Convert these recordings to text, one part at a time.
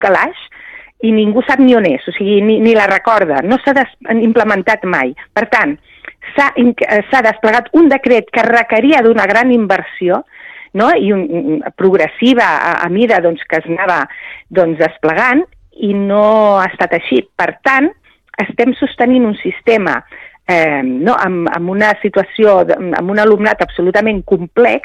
calaix i ningú sap ni on és, o sigui, ni la recorda, no s'ha implementat mai. Per tant, s'ha desplegat un decret que requeria d'una gran inversió, no? I progressiva a mida que es anava desplegant, i no ha estat així. Per tant, estem sostenint un sistema amb una situació, amb un alumnat absolutament complex,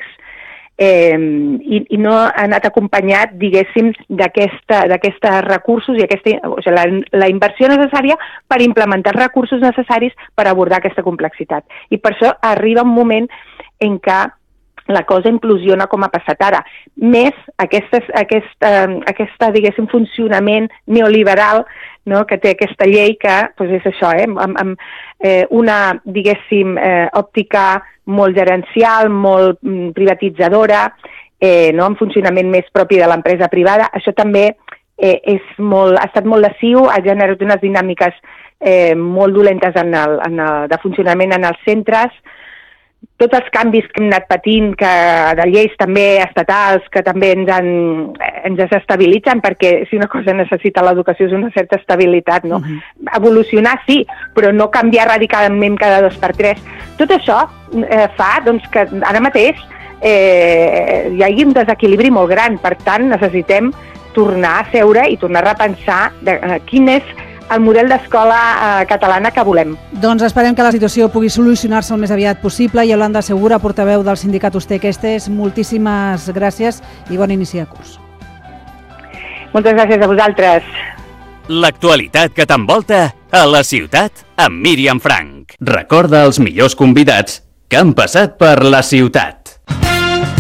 i no ha anat acompanyat, diguéssim, d'aquests recursos i la inversió necessària per implementar els recursos necessaris per abordar aquesta complexitat. I per això arriba un moment en què la cosa implosiona com ha passat ara. Més aquest diguéssim, funcionament neoliberal, no?, que té aquesta llei que és això, amb una, diguéssim, òptica molt gerencial, molt privatitzadora, amb funcionament més propi de l'empresa privada. Això també ha estat molt lesiu, ha generat unes dinàmiques molt dolentes de funcionament en els centres. Tots els canvis que hem anat patint, de lleis també estatals, que també ens desestabilitzen, perquè si una cosa necessita l'educació és una certa estabilitat, no? Evolucionar sí, però no canviar radicalment cada 2 per 3. Tot això fa que ara mateix hi hagi un desequilibri molt gran. Per tant, necessitem tornar a seure i tornar a repensar quin és el model d'escola catalana que volem. Doncs esperem que la situació pugui solucionar-se el més aviat possible. Iolanda Segura, portaveu del sindicat Usté-Questés, moltíssimes gràcies i bon inici de curs. Moltes gràcies a vosaltres. L'actualitat que t'envolta a la ciutat amb Míriam Frank. Recorda els millors convidats que han passat per la ciutat.